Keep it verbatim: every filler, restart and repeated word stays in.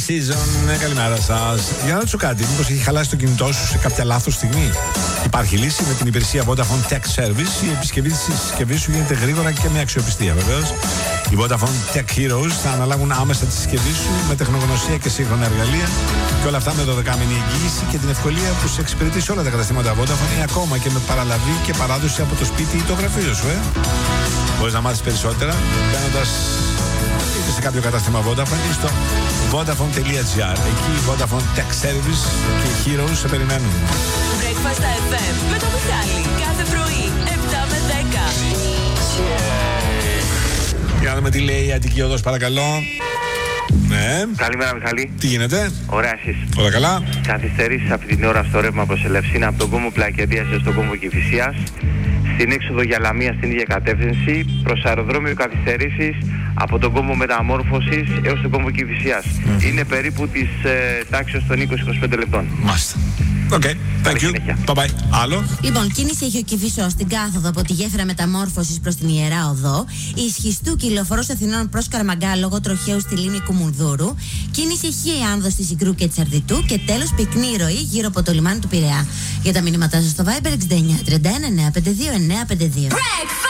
Season, καλημέρα σας. Για να ρωτήσω κάτι, μήπως έχει χαλάσει το κινητό σου σε κάποια λάθος στιγμή? Υπάρχει λύση με την υπηρεσία Vodafone Tech Service. Η επισκευή της συσκευής σου γίνεται γρήγορα και με αξιοπιστία βεβαίως. Οι Vodafone Tech Heroes θα αναλάβουν άμεσα τη συσκευή σου με τεχνογνωσία και σύγχρονα εργαλεία και όλα αυτά με δωδεκάμηνη εγγύηση και την ευκολία που σε εξυπηρετεί σε όλα τα καταστήματα Vodafone ή ακόμα και με παραλαβή και παράδοση από το σπίτι ή το γραφείο σου. Ε. Μπορείς να μάθεις περισσότερα μπαίνοντας είτε σε κάποιο κατάστημα Vodafone ή στο vodafone.gr. Εκεί η Vodafone Tech Service και οι Heroes σε περιμένουν. Breakfast εφ εμ με το Μιχάλη κάθε πρωί επτά με δέκα. Για να δούμε τι λέει η Αττική Οδός, παρακαλώ. Ναι. Καλημέρα, Μιχάλη. Τι γίνεται? Ωραία, εσείς? Όλα καλά. Καθυστερήσεις αυτή την ώρα στο ρεύμα προς Ελευσίνα από τον κόμβο Πλακεντίας έως τον κόμβο Κηφισίας. Στην έξοδο για Λαμία στην ίδια κατεύθυνση. Προς αεροδρόμιο καθυστερήσεις από τον κόμβο Μεταμόρφωσης έως τον κόμβο Κηφισίας. Mm. Είναι περίπου της ε, τάξης των είκοσι με είκοσι πέντε λεπτών. Μάλιστα. Οκ, okay. Thank you. Bye bye. Άλλο. Λοιπόν, κίνηση έχει ο Κηφισός στην κάθοδο από τη γέφυρα Μεταμόρφωσης προς την Ιερά Οδό. Ισχυστού κυκλοφορός Αθηνών προς Καρμαγκά λόγω τροχαίου στη λίμνη Κουμουνδούρου. Κίνηση έχει η άνοδος της Ικρού και της Αρδιτού. Και τέλος, πυκνή ροή γύρω από το λιμάνι του Πειραιά. Για τα μηνύματά σας στο Viber εξήντα εννιά τριάντα ένα εννιά πενήντα δύο εννιά πενήντα δύο.